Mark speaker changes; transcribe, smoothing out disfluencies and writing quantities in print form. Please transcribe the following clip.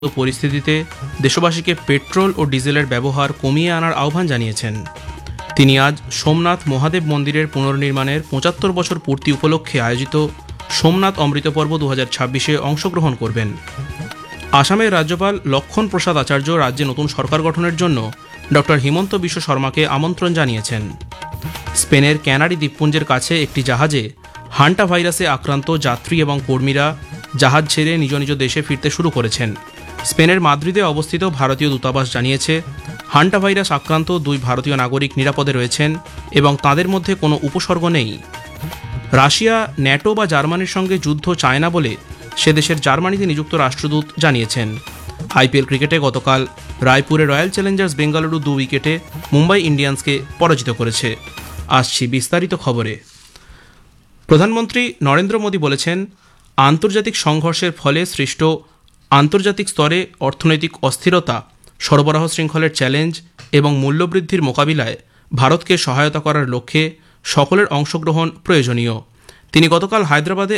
Speaker 1: পরিস্থিতিতে দেশবাসীকে পেট্রোল ও ডিজেলের ব্যবহার কমিয়ে আনার আহ্বান জানিয়েছেন। তিনি আজ সোমনাথ মহাদেব মন্দিরের পুনর্নির্মাণের ৭৫ বছর পূর্তি উপলক্ষে আয়োজিত সোমনাথ অমৃত পর্ব ২০২৬-এ অংশগ্রহণ করবেন। আসামের রাজ্যপাল লক্ষণ প্রসাদ আচার্য রাজ্যে নতুন সরকার গঠনের জন্য ডক্টর হিমন্ত বিশ্ব শর্মাকে আমন্ত্রণ জানিয়েছেন। স্পেনের ক্যানারি দ্বীপপুঞ্জের কাছে একটি জাহাজে হান্টা ভাইরাসে আক্রান্ত যাত্রী এবং কর্মীরা জাহাজ ছেড়ে নিজ নিজ দেশে ফিরতে শুরু করেছেন। স্পেনের মাদ্রিদে অবস্থিত ভারতীয় দূতাবাস জানিয়েছে, হান্টা ভাইরাস আক্রান্ত ২ ভারতীয় নাগরিক নিরাপদে রয়েছেন এবং তাদের মধ্যে কোনো উপসর্গ নেই। রাশিয়া ন্যাটো বা জার্মানির সঙ্গে যুদ্ধ চায় না বলে সে দেশের জার্মানিতে নিযুক্ত রাষ্ট্রদূত জানিয়েছেন। আইপিএল ক্রিকেটে গতকাল রায়পুরে রয়্যাল চ্যালেঞ্জার্স বেঙ্গালুরু ২ উইকেটে মুম্বাই ইন্ডিয়ান্সকে পরাজিত করেছে। আসছি বিস্তারিত খবরে। প্রধানমন্ত্রী নরেন্দ্র মোদী বলেছেন, আন্তর্জাতিক সংঘর্ষের ফলে সৃষ্ট আন্তর্জাতিক স্তরে অর্থনৈতিক অস্থিরতা, সরবরাহ শৃঙ্খলের চ্যালেঞ্জ এবং মূল্যবৃদ্ধির মোকাবিলায় ভারতকে সহায়তা করার লক্ষ্যে সকলের অংশগ্রহণ প্রয়োজনীয়। তিনি গতকাল হায়দ্রাবাদে